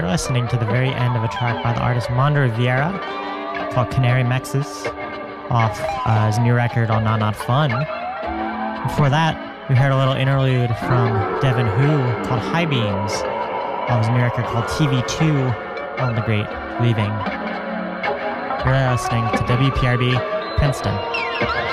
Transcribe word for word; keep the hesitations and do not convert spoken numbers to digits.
listening to the very end of a track by the artist Mondo Vieira called Canary Mexes off uh, his new record on Not Not Fun. Before that, we heard a little interlude from Devin Hu called High Beams off his new record called T V two on the Great Leaving. You're listening to W P R B Princeton.